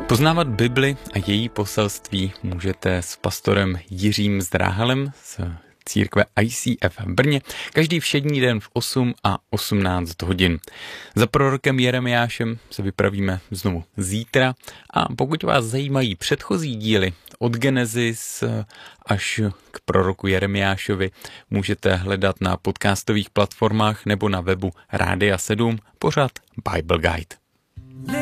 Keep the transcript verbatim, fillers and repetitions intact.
Poznávat Bibli a její poselství můžete s pastorem Jiřím Zdráhalem z církve I C F v Brně každý všední den v osm a osmnáct hodin. Za prorokem Jeremiášem se vypravíme znovu zítra a pokud vás zajímají předchozí díly od Genesis až k proroku Jeremiášovi, můžete hledat na podcastových platformách nebo na webu Rádia sedm pořad Bible Guide.